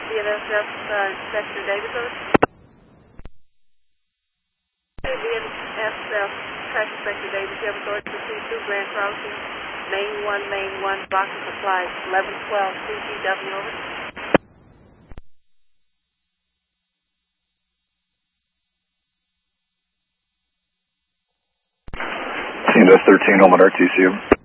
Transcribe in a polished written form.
BNSF Inspector Davis, over. BNSF Track Inspector Davis, you have authority to proceed through Grand Crossing, Main 1, Box of Supplies, 1112 CGW, over. CNS 13, home on RTC.